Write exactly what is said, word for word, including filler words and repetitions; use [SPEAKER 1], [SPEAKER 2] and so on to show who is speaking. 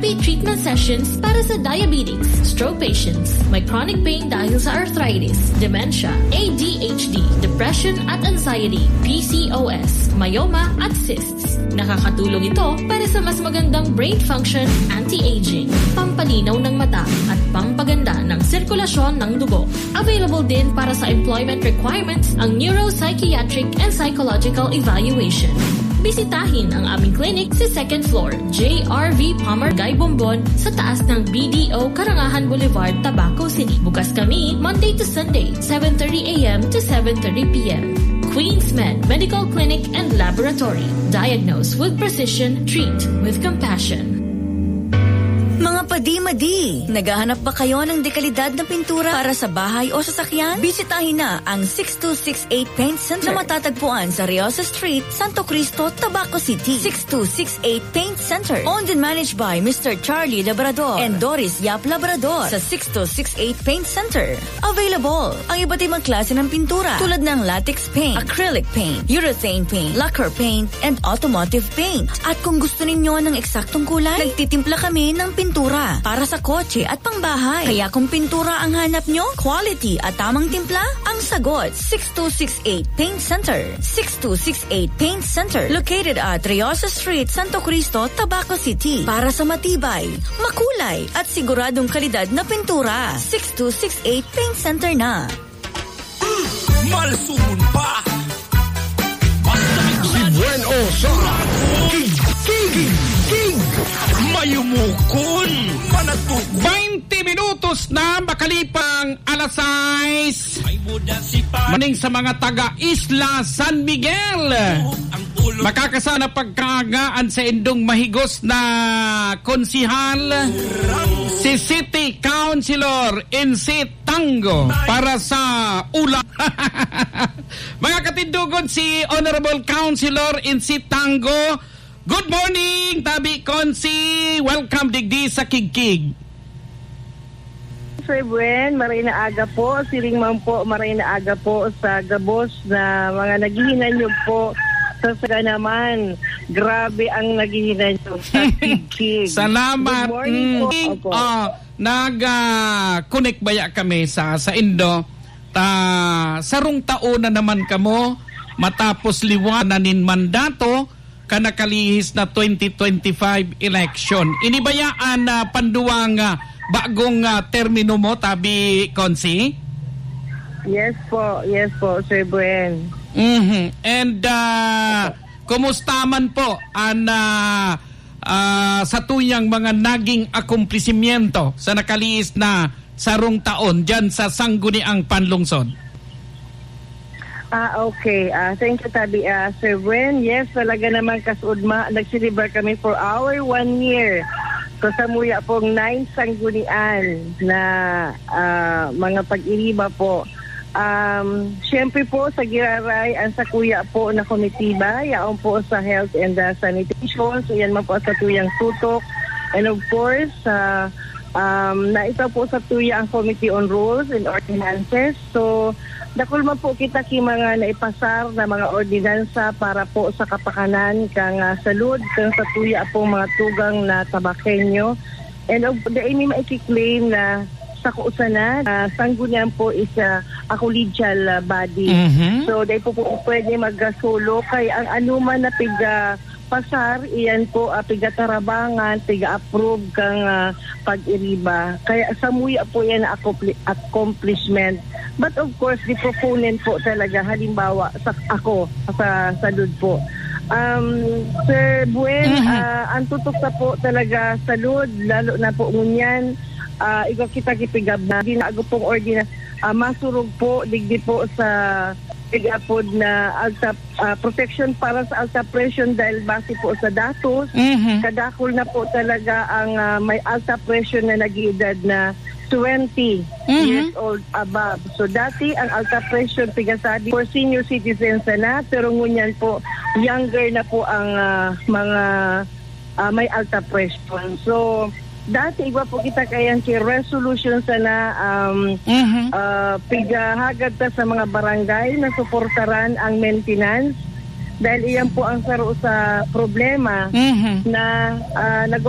[SPEAKER 1] therapy treatment sessions para sa diabetes, stroke patients, may chronic pain dahil sa arthritis, dementia, A D H D, depression at anxiety, P C O S, myoma at cysts. Nakakatulong ito para sa mas magandang brain function, anti-aging, pampalinaw ng mata at pampaganda ng sirkulasyon ng dugo. Available din para sa employment requirements ang neuropsychiatric and psychological evaluation. Bisitahin ang aming clinic sa second floor, J R V Palmer Gay Bombon sa taas ng B D O Karangahan Boulevard, Tabaco City. Bukas kami Monday to Sunday, seven thirty a m to seven thirty p m Queen's Med Medical Clinic and Laboratory. Diagnose with precision, treat with compassion.
[SPEAKER 2] Mga padi-madi, naghahanap ba kayo ng dekalidad na pintura para sa bahay o sasakyan? Bisitahin na ang six two six eight Paint Center na matatagpuan sa Riosa Street, Santo Cristo, Tabaco City. six two six eight Paint Center, owned and managed by Mister Charlie Labrador and Doris Yap Labrador. Sa six two six eight Paint Center, available ang iba't ibang klase ng pintura tulad ng latex paint, acrylic paint, urethane paint, lacquer paint, and automotive paint. At kung gusto ninyo ng eksaktong kulay, nagtitimpla kami ng pintura para sa kotse at pangbahay. Kaya kung pintura ang hanap nyo, quality at tamang timpla ang sagot. six two six eight Paint Center. six two six eight Paint Center, located at Riosa Street, Santo Cristo, Tabaco City. Para sa matibay, makulay at siguradong kalidad na pintura. six two six eight Paint Center na.
[SPEAKER 3] Malsumun pa! Si Bueno sa King, King, King! Mayumukon! Manatukon!
[SPEAKER 4] twenty minutos na makalipang alas sais. Maning sa mga taga Isla San Miguel. Makakasana pagkagaan sa indong mahigos na konsihal si City Councilor Insi Tango para sa ulan. Mga katindugon, si Honorable Councilor Insi Tango. Good morning, Tabi Konsi. Welcome digdi sa Kigkig.
[SPEAKER 5] Sir Buen, maray na aga po. Siring man po, maray na aga po sa gabos na mga naghihinanyog po sa saga naman. Grabe ang naghihinanyog sa Kigkig.
[SPEAKER 4] Salamat.
[SPEAKER 5] Good morning po.
[SPEAKER 4] Mm, uh, Nag-connect uh, baya kami sa sa Indo. Ta, sarong taon na naman kamo matapos liwananin mandato kanakalihis na twenty twenty-five election. Inibayaan na uh, panduwang uh, bagong uh, termino mo, Tabi Konsi?
[SPEAKER 5] Yes po, yes po, Sir Buen.
[SPEAKER 4] Mm-hmm. And uh, kumusta man po ang uh, uh, sa tuyang mga naging akumplisisyento sa nakalihis na sarong taon dyan sa Sangguniang Panlungsod?
[SPEAKER 5] Ah, okay. Uh, thank you, Tabi. Uh, Sir Buen, yes, talaga naman kasudma. Nagsilibar kami for our one year. So, sa muya pong nine sanggunian na uh, mga pag-iriba po. Um, Siyempre po, sa Giraray, ang sa kuya po na komitiba, yaon po sa health and uh, sanitation. So, yan man po sa tuyang tutok. And of course, uh, um, naita po sa tuya ang Committee on Rules and Ordinances. So, dakol man po kita ki mga naipasar na mga ordinansa para po sa kapakanan kang uh, salud kang sa tuya po mga tugang na tabakenyo. And of the ini maikiklaim na sa kuusanan, uh, sanggunian po is uh, a collegial uh, body. Mm-hmm. So, dahil po po pwede mag-solo kay ang anuman na piga pasar, iyan po uh, piga-tarabangan, piga-approve kang uh, pag-iriba. Kaya sa muya po yan na accomplishment. But of course, the proponent po talaga, halimbawa sa ako, sa salud po. Um, Sir Buen, mm-hmm. uh, ang tutok sa po talaga salud, lalo na po ngunyan, uh, ikaw kita kipigab na, ginago pong ordina, uh, masurog po, digdi po sa pigapod na alta uh, protection para sa alta pressure dahil base po sa datos. Mm-hmm. Kadakol na po talaga ang uh, may alta pressure na nag-iedad na twenty mm-hmm. years old above. So dati ang alta pressure pigasadi for senior citizens na, pero ngunyan po younger na po ang uh, mga uh, may alta pressure. So dati iba po kita kayang ki resolution sana um, mm-hmm. uh, pigahagad ta sa mga barangay na suportaran ang maintenance dahil iyan po ang saro sa problema mm-hmm. na uh, nag